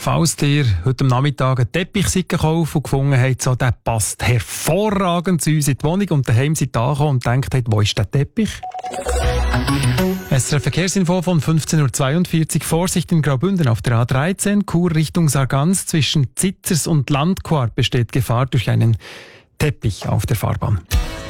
Falls ihr heute am Nachmittag einen Teppich gekauft und gefunden habt, so, der passt hervorragend zu uns in die Wohnung und daheim seid ihr angekommen und denkt, wo ist der Teppich? SRF Verkehrsinfo von 15.42 Uhr. Vorsicht in Graubünden auf der A13, Chur Richtung Sargans. Zwischen Zitzers und Landquart besteht Gefahr durch einen Teppich auf der Fahrbahn.